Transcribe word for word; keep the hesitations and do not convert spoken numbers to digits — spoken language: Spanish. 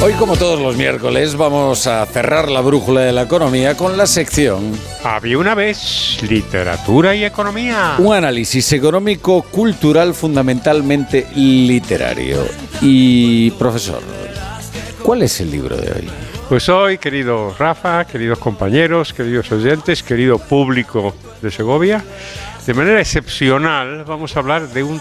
Hoy, como todos los miércoles, vamos a cerrar la brújula de la economía con la sección Había una vez literatura y economía. Un análisis económico cultural fundamentalmente literario. Y, profesor, ¿cuál es el libro de hoy? Pues hoy, querido Rafa, queridos compañeros, queridos oyentes, querido público de Segovia, de manera excepcional vamos a hablar de un